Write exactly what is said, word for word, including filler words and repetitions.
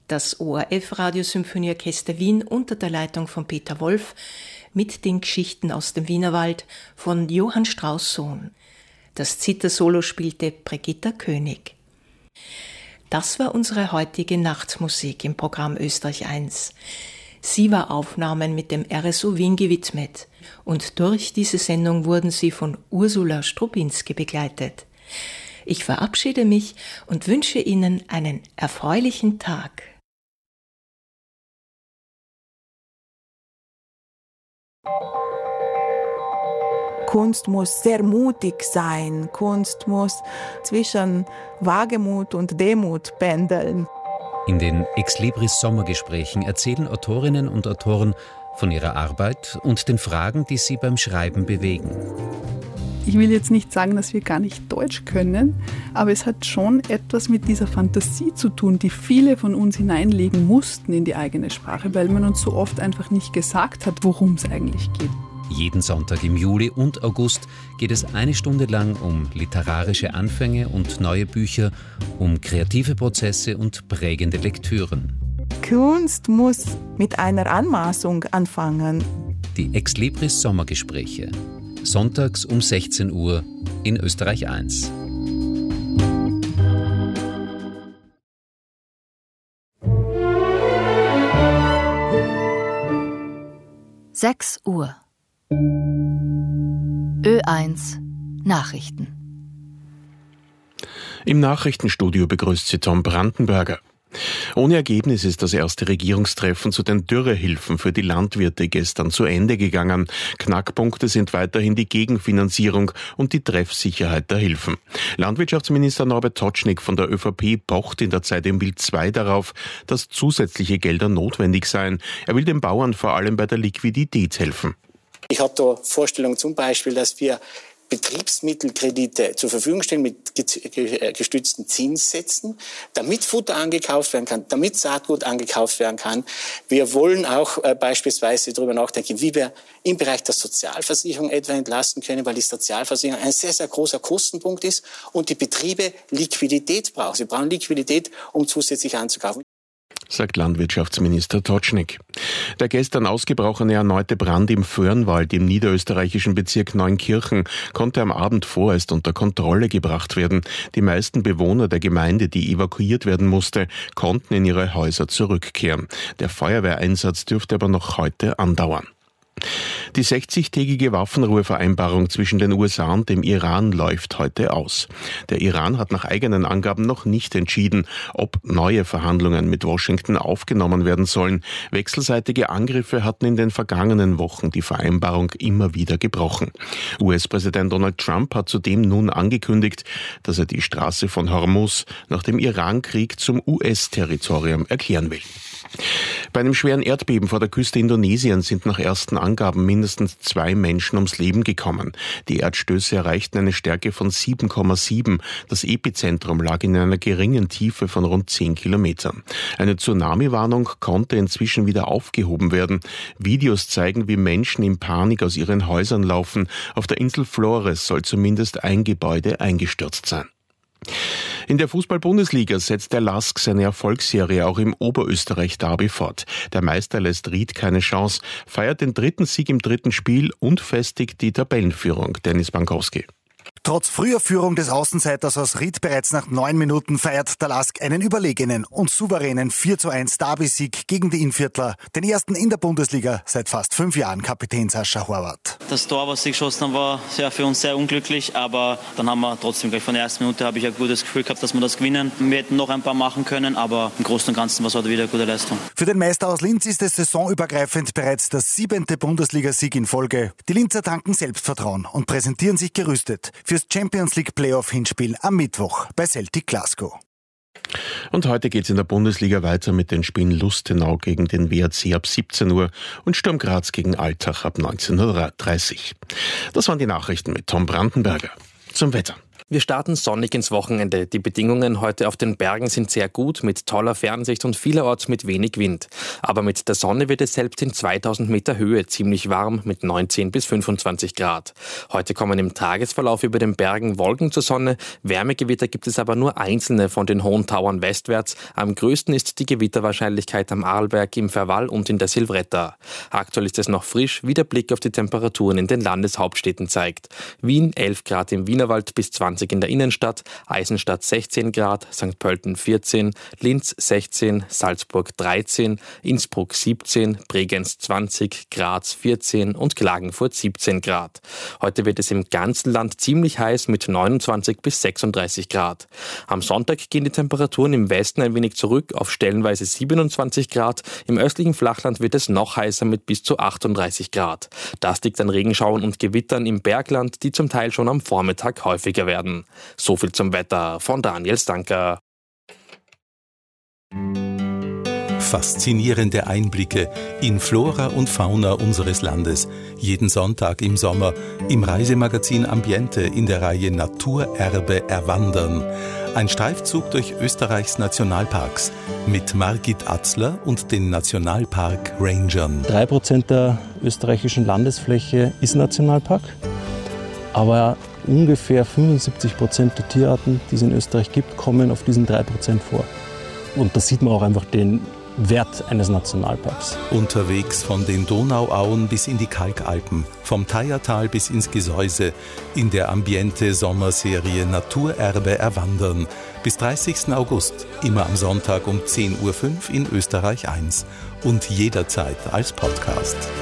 Das O R F-Radiosymphonieorchester Wien unter der Leitung von Peter Wolf mit den Geschichten aus dem Wienerwald von Johann Strauss Sohn. Das Zither-Solo spielte Brigitta König. Das war unsere heutige Nachtmusik im Programm Österreich eins. Sie war Aufnahmen mit dem R S O Wien gewidmet und durch diese Sendung wurden sie von Ursula Strubinski begleitet. Ich verabschiede mich und wünsche Ihnen einen erfreulichen Tag. Kunst muss sehr mutig sein. Kunst muss zwischen Wagemut und Demut pendeln. In den Exlibris Sommergesprächen erzählen Autorinnen und Autoren von ihrer Arbeit und den Fragen, die sie beim Schreiben bewegen. Ich will jetzt nicht sagen, dass wir gar nicht Deutsch können, aber es hat schon etwas mit dieser Fantasie zu tun, die viele von uns hineinlegen mussten in die eigene Sprache, weil man uns so oft einfach nicht gesagt hat, worum es eigentlich geht. Jeden Sonntag im Juli und August geht es eine Stunde lang um literarische Anfänge und neue Bücher, um kreative Prozesse und prägende Lektüren. Kunst muss mit einer Anmaßung anfangen. Die Exlibris Sommergespräche. Sonntags um sechzehn Uhr in Österreich eins. sechs Uhr. Ö eins Nachrichten. Im Nachrichtenstudio begrüßt sie Tom Brandenberger. Ohne Ergebnis ist das erste Regierungstreffen zu den Dürrehilfen für die Landwirte gestern zu Ende gegangen. Knackpunkte sind weiterhin die Gegenfinanzierung und die Treffsicherheit der Hilfen. Landwirtschaftsminister Norbert Totschnig von der ÖVP pocht in der Zeit im Bild zwei darauf, dass zusätzliche Gelder notwendig seien. Er will den Bauern vor allem bei der Liquidität helfen. Ich habe da Vorstellungen zum Beispiel, dass wir Betriebsmittelkredite zur Verfügung stellen mit gestützten Zinssätzen, damit Futter angekauft werden kann, damit Saatgut angekauft werden kann. Wir wollen auch äh, beispielsweise darüber nachdenken, wie wir im Bereich der Sozialversicherung etwa entlasten können, weil die Sozialversicherung ein sehr, sehr großer Kostenpunkt ist und die Betriebe Liquidität brauchen. Sie brauchen Liquidität, um zusätzlich anzukaufen, sagt Landwirtschaftsminister Totschnig. Der gestern ausgebrochene erneute Brand im Föhrenwald im niederösterreichischen Bezirk Neunkirchen konnte am Abend vorerst unter Kontrolle gebracht werden. Die meisten Bewohner der Gemeinde, die evakuiert werden musste, konnten in ihre Häuser zurückkehren. Der Feuerwehreinsatz dürfte aber noch heute andauern. Die sechzigtägige Waffenruhevereinbarung zwischen den U S A und dem Iran läuft heute aus. Der Iran hat nach eigenen Angaben noch nicht entschieden, ob neue Verhandlungen mit Washington aufgenommen werden sollen. Wechselseitige Angriffe hatten in den vergangenen Wochen die Vereinbarung immer wieder gebrochen. U S-Präsident Donald Trump hat zudem nun angekündigt, dass er die Straße von Hormuz nach dem Irankrieg zum U S-Territorium erklären will. Bei einem schweren Erdbeben vor der Küste Indonesiens sind nach ersten Angaben mindestens zwei Menschen ums Leben gekommen. Die Erdstöße erreichten eine Stärke von sieben Komma sieben. Das Epizentrum lag in einer geringen Tiefe von rund zehn Kilometern. Eine Tsunami-Warnung konnte inzwischen wieder aufgehoben werden. Videos zeigen, wie Menschen in Panik aus ihren Häusern laufen. Auf der Insel Flores soll zumindest ein Gebäude eingestürzt sein. In der Fußball-Bundesliga setzt der LASK seine Erfolgsserie auch im Oberösterreich-Derby fort. Der Meister lässt Ried keine Chance, feiert den dritten Sieg im dritten Spiel und festigt die Tabellenführung. Dennis Bankowski. Trotz früher Führung des Außenseiters aus Ried bereits nach neun Minuten feiert der LASK einen überlegenen und souveränen vier zu eins Derby-Sieg gegen die Innviertler, den ersten in der Bundesliga seit fast fünf Jahren Kapitän Sascha Horvath. Das Tor, was sie geschossen haben, war sehr für uns sehr unglücklich, aber dann haben wir trotzdem gleich von der ersten Minute habe ich ein gutes Gefühl gehabt, dass wir das gewinnen. Wir hätten noch ein paar machen können, aber im Großen und Ganzen war es heute wieder eine gute Leistung. Für den Meister aus Linz ist es saisonübergreifend bereits der siebente Bundesligasieg in Folge. Die Linzer tanken Selbstvertrauen und präsentieren sich gerüstet fürs Champions League Playoff-Hinspiel am Mittwoch bei Celtic Glasgow. Und heute geht's in der Bundesliga weiter mit den Spielen Lustenau gegen den W A C ab siebzehn Uhr und Sturm Graz gegen Altach ab neunzehn Uhr dreißig. Das waren die Nachrichten mit Tom Brandenberger. Zum Wetter. Wir starten sonnig ins Wochenende. Die Bedingungen heute auf den Bergen sind sehr gut, mit toller Fernsicht und vielerorts mit wenig Wind. Aber mit der Sonne wird es selbst in zweitausend Meter Höhe ziemlich warm mit neunzehn bis fünfundzwanzig Grad. Heute kommen im Tagesverlauf über den Bergen Wolken zur Sonne. Wärmegewitter gibt es aber nur einzelne von den hohen Tauern westwärts. Am größten ist die Gewitterwahrscheinlichkeit am Arlberg, im Verwall und in der Silvretta. Aktuell ist es noch frisch, wie der Blick auf die Temperaturen in den Landeshauptstädten zeigt. Wien elf Grad im Wienerwald bis zwanzig in der Innenstadt, Eisenstadt sechzehn Grad, Sankt Pölten vierzehn, Linz sechzehn, Salzburg dreizehn, Innsbruck siebzehn, Bregenz zwanzig, Graz vierzehn und Klagenfurt siebzehn Grad. Heute wird es im ganzen Land ziemlich heiß mit neunundzwanzig bis sechsunddreißig Grad. Am Sonntag gehen die Temperaturen im Westen ein wenig zurück auf stellenweise siebenundzwanzig Grad. Im östlichen Flachland wird es noch heißer mit bis zu achtunddreißig Grad. Das liegt an Regenschauern und Gewittern im Bergland, die zum Teil schon am Vormittag häufiger werden. So viel zum Wetter von Daniel Stanker. Faszinierende Einblicke in Flora und Fauna unseres Landes. Jeden Sonntag im Sommer im Reisemagazin Ambiente in der Reihe Naturerbe erwandern. Ein Streifzug durch Österreichs Nationalparks mit Margit Atzler und den Nationalpark Rangern. Drei Prozent der österreichischen Landesfläche ist Nationalpark, aber ungefähr fünfundsiebzig Prozent der Tierarten, die es in Österreich gibt, kommen auf diesen drei Prozent vor. Und da sieht man auch einfach den Wert eines Nationalparks. Unterwegs von den Donauauen bis in die Kalkalpen, vom Thayertal bis ins Gesäuse, in der Ambiente-Sommerserie Naturerbe erwandern. Bis dreißigsten August, immer am Sonntag um zehn Uhr fünf in Österreich eins und jederzeit als Podcast.